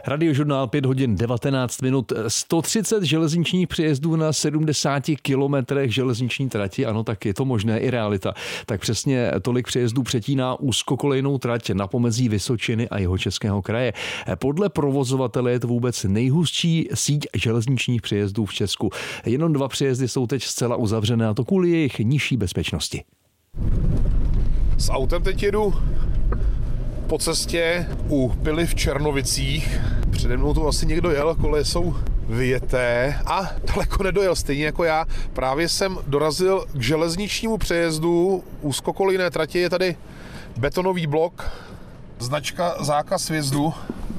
Radiožurnál 5 hodin 19 minut, 130 železničních přejezdů na 70 kilometrech železniční trati, ano, tak je to možné i realita. Tak přesně tolik přejezdů přetíná úzkokolejnou trať na pomezí Vysočiny a Jihočeského kraje. Podle provozovatele je to vůbec nejhustší síť železničních přejezdů v Česku. Jenom 2 přejezdy jsou teď zcela uzavřené, a to kvůli jejich nižší bezpečnosti. S autem teď jedu po cestě u Pily v Černovicích. Přede mnou to asi někdo jel, koleje jsou vyjeté a daleko nedojel, stejně jako já. Právě jsem dorazil k železničnímu přejezdu úzkokolejné tratě. Je tady betonový blok, značka zákaz vjezdu.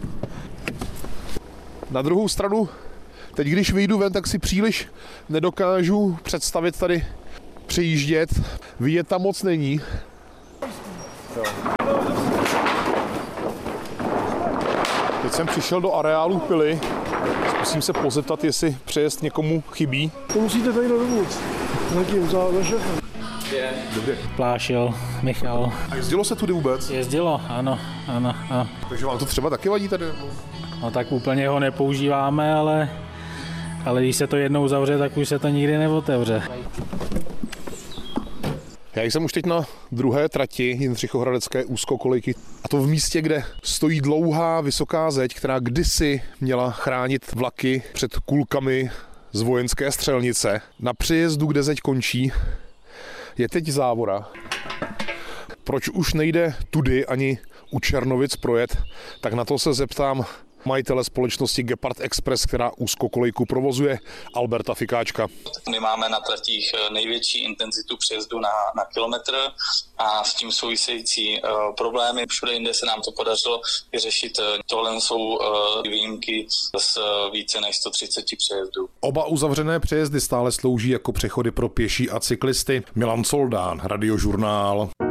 Na druhou stranu, teď když vyjdu ven, tak si příliš nedokážu představit tady přejíždět. Vyjet tam moc není. Teď jsem přišel do areálu Pily. Zkusím se pozeptat, jestli přejezd někomu chybí. To musíte tady dovnitř. Zatím za šefem. Dobře. Plášil, Michal. A jezdilo se tudy vůbec? Jezdilo, ano. Takže vám to třeba taky vadí tady? No tak úplně ho nepoužíváme, ale když se to jednou zavře, tak už se to nikdy neotevře. Já jsem už teď na druhé trati Jindřichohradecké úzkokolejky, a to v místě, kde stojí dlouhá vysoká zeď, která kdysi měla chránit vlaky před kulkami z vojenské střelnice. Na přejezdu, kde zeď končí, je teď závora. Proč už nejde tudy ani u Černovic projet, tak na to se zeptám majitele společnosti Gepard Express, která úzkokolejku provozuje, Alberta Fikáčka. My máme na tratích největší intenzitu přejezdu na kilometr a s tím související problémy. Všude jinde se nám to podařilo vyřešit. Tohle jsou výjimky z více než 130 přejezdů. Oba uzavřené přejezdy stále slouží jako přechody pro pěší a cyklisty. Milan Soldán, Radiožurnál.